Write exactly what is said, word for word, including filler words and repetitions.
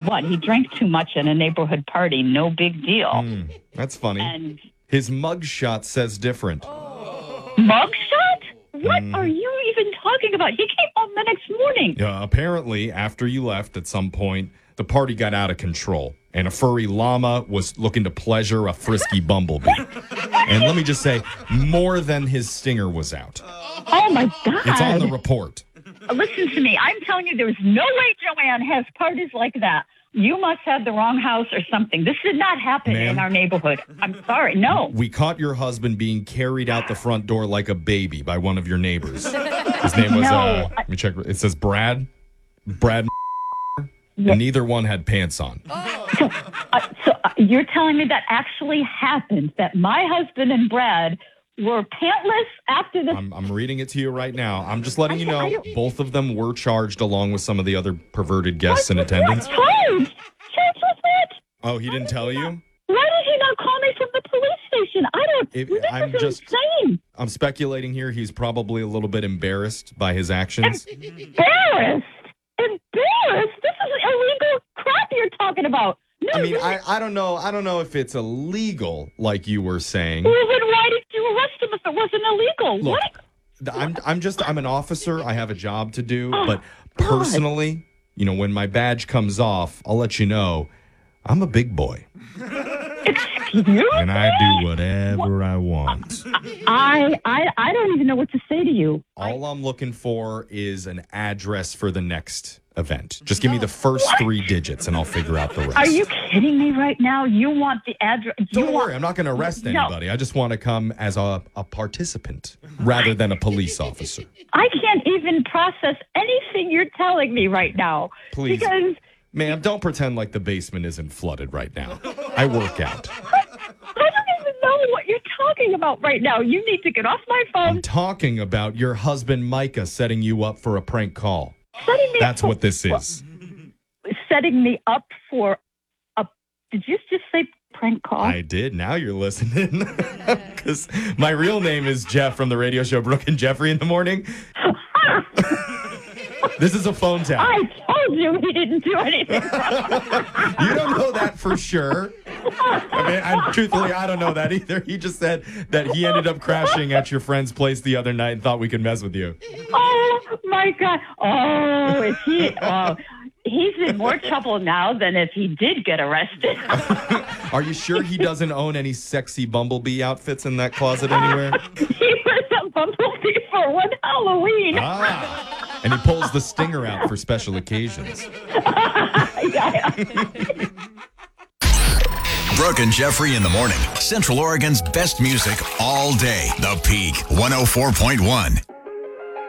what? He drank too much at a neighborhood party. No big deal. Mm, that's funny. And his mugshot says different. mugshot? What mm. are you even talking about? He came home the next morning. Yeah, apparently, after you left at some point, the party got out of control, and a furry llama was looking to pleasure a frisky bumblebee. And let me just say, more than his stinger was out. Oh, my God. It's on the report. Listen to me. I'm telling you, there's no way Joanne has parties like that. You must have the wrong house or something. This did not happen Ma'am, in our neighborhood. I'm sorry. No. We caught your husband being carried out the front door like a baby by one of your neighbors. His name was, no, uh, let me check. It says Brad. Brad. Yeah. Neither one had pants on. So, uh, so uh, you're telling me that actually happened, that my husband and Brad were pantless after the... I'm, I'm reading it to you right now. I'm just letting you know both of them were charged along with some of the other perverted guests in attendance. What? Charged? Charged with what? Oh, he didn't tell you? Why did he not call me from the police station? I don't... If, this I'm is just, insane. I'm speculating here. He's probably a little bit embarrassed by his actions. Embarrassed? Embarrassed? This is illegal crap you're talking about. No, I mean, I, I don't know. I don't know if it's illegal, like you were saying. Well, then why did you arrest him if it wasn't illegal? Look, what? I'm I'm just I'm an officer. I have a job to do. Oh, but personally, God. you know, when my badge comes off, I'll let you know I'm a big boy. Excuse and I do whatever what? I want. I, I I don't even know what to say to you. All I'm looking for is an address for the next event. Just give me the first what? three digits and I'll figure out the rest. Are you kidding me right now? You want the address? Don't want... worry, I'm not going to arrest anybody. No. I just want to come as a, a participant rather than a police officer. I can't even process anything you're telling me right now. Please. Because... Ma'am, don't pretend like the basement isn't flooded right now. I work out. I don't even know what you're talking about right now. You need to get off my phone. I'm talking about your husband, Micah, setting you up for a prank call. Setting me That's up what this is. Setting me up for a... Did you just say prank call? I did. Now you're listening. Because my real name is Jeff from the radio show Brooke and Jeffrey in the Morning. This is a phone tap. I told you he didn't do anything wrong. You don't know that for sure. I mean, I, truthfully, I don't know that either. He just said that he ended up crashing at your friend's place the other night and thought we could mess with you. Oh, my God. Oh, is he... Oh, he's in more trouble now than if he did get arrested. Are you sure he doesn't own any sexy bumblebee outfits in that closet anywhere? He was a bumblebee for one Halloween. Ah. And he pulls the stinger out for special occasions. Brooke and Jeffrey in the Morning. Central Oregon's best music all day. The Peak one oh four point one.